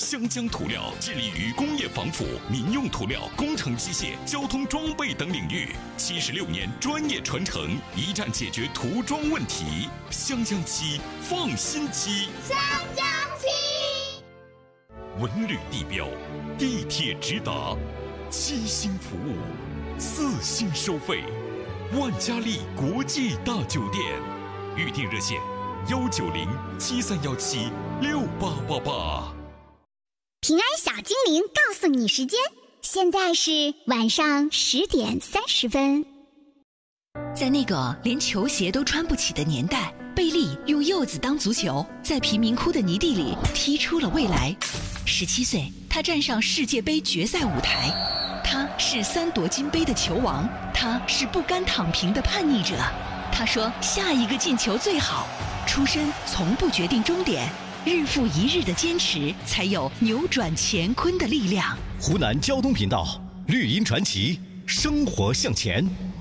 湘江涂料致力于工业防腐、民用涂料、工程机械、交通装备等领域，76年专业传承，一站解决涂装问题。湘江漆，放心漆。 湘江漆， 文旅地标，地铁直达，7星服务，4星收费，万家丽国际大酒店，预订热线19073176888。 平安小精灵告诉你时间，现在是晚上10点30分。 在那个连球鞋都穿不起的年代，贝利用柚子当足球，在贫民窟的泥地里踢出了未来。17岁，他站上世界杯决赛舞台。他是3夺金杯的球王，他是不甘躺平的叛逆者。他说：“下一个进球最好。”出身从不决定终点。日复一日的坚持，才有扭转乾坤的力量。 湖南交通频道，绿茵传奇，生活向前。